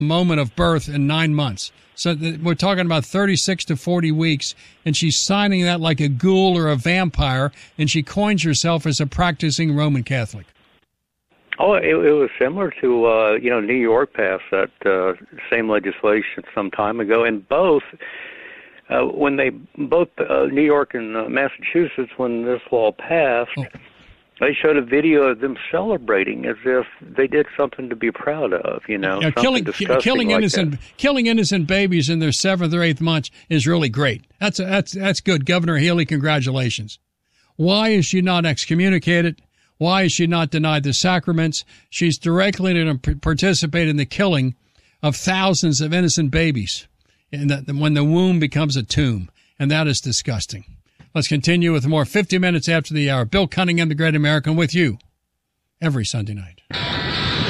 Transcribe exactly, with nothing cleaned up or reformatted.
moment of birth in nine months. So th- we're talking about thirty-six to forty weeks, and she's signing that like a ghoul or a vampire, and she coins herself as a practicing Roman Catholic. Oh, it, it was similar to, uh, you know, New York passed that uh, same legislation some time ago, and both, uh, when they, both uh, New York and uh, Massachusetts, when this law passed, oh. they showed a video of them celebrating as if they did something to be proud of, you know. Yeah, killing killing like innocent that. killing innocent babies in their seventh or eighth month is really great. That's that's that's good, Governor Healy. Congratulations. Why is she not excommunicated? Why is she not denied the sacraments? She's directly going to participate in the killing of thousands of innocent babies, and that when the womb becomes a tomb, and that is disgusting. Let's continue with more fifty minutes after the hour. Bill Cunningham, the Great American, with you every Sunday night.